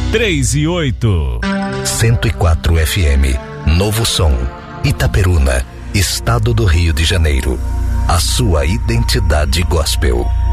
3 e 8. 104 FM, Novo Som, Itaperuna, Estado do Rio de Janeiro. A sua identidade gospel.